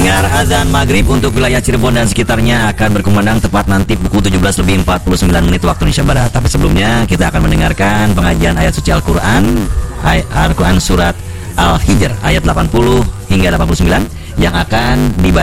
Pendengar, azan maghrib untuk wilayah Cirebon dan sekitarnya akan berkumandang tepat nanti pukul 17:49 waktu Indonesia Barat. Tapi sebelumnya kita akan mendengarkan pengajian ayat suci Al-Quran, Al-Quran surat Al-Hijr ayat 80 hingga 89 yang akan dibaca